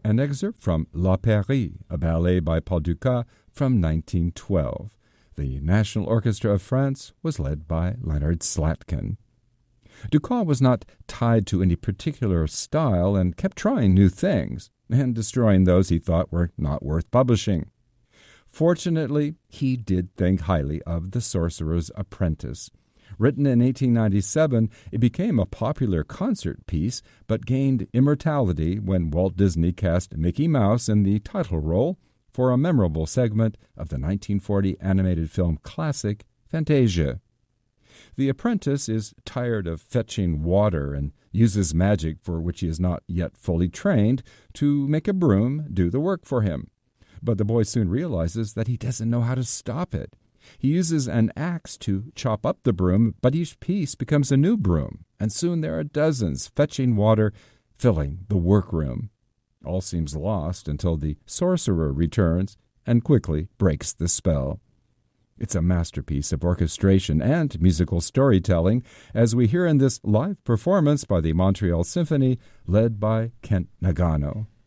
an excerpt from La Pairie, a ballet by Paul Dukas from 1912. The National Orchestra of France was led by Leonard Slatkin. Dukas was not tied to any particular style and kept trying new things and destroying those he thought were not worth publishing. Fortunately, he did think highly of The Sorcerer's Apprentice. Written in 1897, it became a popular concert piece, but gained immortality when Walt Disney cast Mickey Mouse in the title role for a memorable segment of the 1940 animated film classic Fantasia. The apprentice is tired of fetching water and uses magic for which he is not yet fully trained to make a broom do the work for him. But the boy soon realizes that he doesn't know how to stop it. He uses an axe to chop up the broom, but each piece becomes a new broom, and soon there are dozens fetching water, filling the workroom. All seems lost until the sorcerer returns and quickly breaks the spell. It's a masterpiece of orchestration and musical storytelling, as we hear in this live performance by the Montreal Symphony, led by Kent Nagano.